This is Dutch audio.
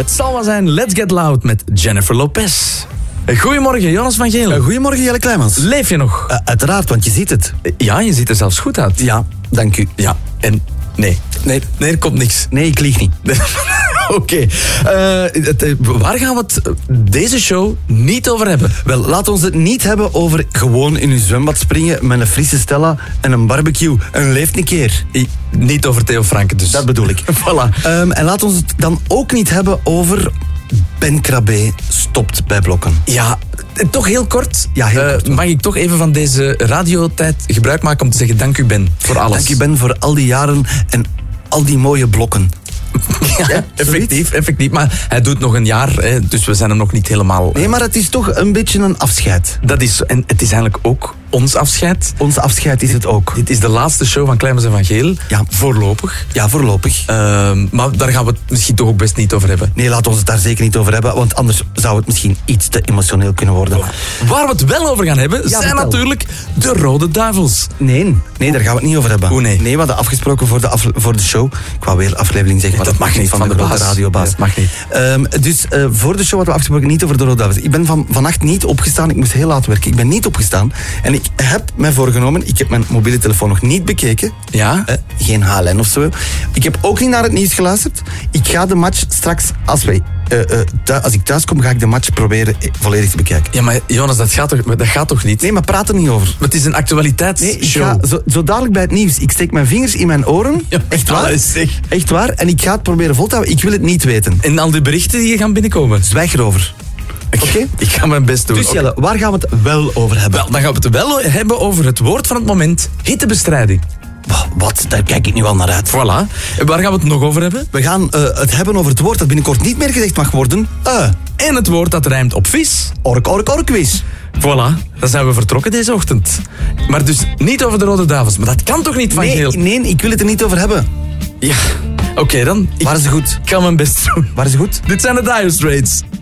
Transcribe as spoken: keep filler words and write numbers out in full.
Het zal wel zijn Let's Get Loud met Jennifer Lopez. Goedemorgen, Jonas van Geel. Uh, goedemorgen, Jelle Kleimans. Leef je nog? Uh, uiteraard, want je ziet het. Ja, je ziet er zelfs goed uit. Ja, dank u. Ja, en nee. Nee, nee er komt niks. Nee, ik lieg niet. Oké. Okay. Uh, waar gaan we het deze show niet over hebben? Wel, laat ons het niet hebben over gewoon in uw zwembad springen met een frisse Stella en een barbecue. En leeft een keer. I, niet over Theo Franke dus. Dat bedoel ik. Voilà. Um, en laat ons het dan ook niet hebben over Ben Krabbe stopt bij Blokken. Ja, toch heel kort. Ja, heel kort. Uh, mag ik toch even van deze radiotijd gebruik maken om te zeggen dank u Ben voor alles. Dank u Ben voor al die jaren en al die mooie blokken. Ja, ja, effectief, effectief. Maar hij doet nog een jaar, hè, dus we zijn er nog niet helemaal... Nee, maar het is toch een beetje een afscheid. Dat is, en het is eigenlijk ook ons afscheid. Ons afscheid is het ook. Dit is de laatste show van Kleimans en van Geel. Ja. Voorlopig. Ja, voorlopig. Uh, maar daar gaan we het misschien toch ook best niet over hebben. Nee, laten we het daar zeker niet over hebben, want anders zou het misschien iets te emotioneel kunnen worden. Waar we het wel over gaan hebben, ja, zijn vertel. natuurlijk de Rode Duivels. Nee, nee, daar gaan we het niet over hebben. Hoe nee? Nee, we hadden afgesproken voor de, afle- voor de show. Ik wou weer aflevering zeggen, maar dat, dat mag niet van, van de, de grote radiobaas. Nee, dat mag niet. Um, dus uh, voor de show hadden we afgesproken niet over de Rode Duivels. Ik ben van, vannacht niet opgestaan, ik moest heel laat werken. Ik ben niet opgestaan en ik heb mij voorgenomen, ik heb mijn mobiele telefoon nog niet bekeken. Ja? Uh, geen H L N of zo. Ik heb ook niet naar het nieuws geluisterd. Ik ga de match straks, als wij... Uh, uh, thu- als ik thuis kom, ga ik de match proberen volledig te bekijken. Ja, maar Jonas, dat gaat toch, dat gaat toch niet? Nee, maar praat er niet over. Het is een actualiteitsshow. Nee, ik ga zo, zo dadelijk bij het nieuws. Ik steek mijn vingers in mijn oren. Ja, echt waar. Zeg. Echt waar. En ik ga het proberen vol te houden. Ik wil het niet weten. En al die berichten die gaan binnenkomen? Zwijg erover. Oké? Okay? Ik ga mijn best doen. Dus Jelle, waar gaan we het wel over hebben? Wel, dan gaan we het wel hebben over het woord van het moment. Hittebestrijding. Wat? Daar kijk ik nu al naar uit. Voilà. En waar gaan we het nog over hebben? We gaan uh, het hebben over het woord dat binnenkort niet meer gezegd mag worden. Uh. En het woord dat rijmt op vis. Ork, ork, orkvis. Voilà, dan zijn we vertrokken deze ochtend. Maar dus niet over de Rode Duivels. Maar dat kan toch niet van nee, Geel? Nee, ik wil het er niet over hebben. Ja, oké okay, dan. Waar is het goed? Ik ga mijn best doen. Waar is het goed? Dit zijn de Dire Straits.